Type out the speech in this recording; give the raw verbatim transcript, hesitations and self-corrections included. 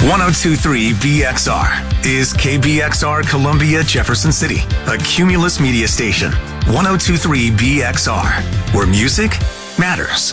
ten twenty-three B X R is K B X R Columbia, Jefferson City, a Cumulus media station. ten twenty-three B X R, where music matters.